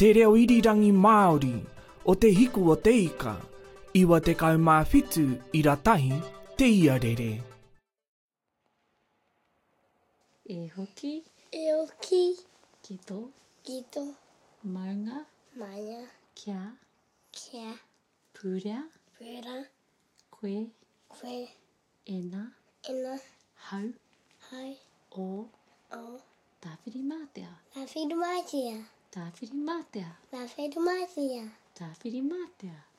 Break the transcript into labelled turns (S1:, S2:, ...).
S1: te reo irirangi Māori o te hiku o te ika, iwa te kaumāwhitu i ratahi te iarere.
S2: E hoki, kito, maunga, kia, pūrea, koe, ena, hau, o, tāwhiri mātea. Tāwhiri mātea.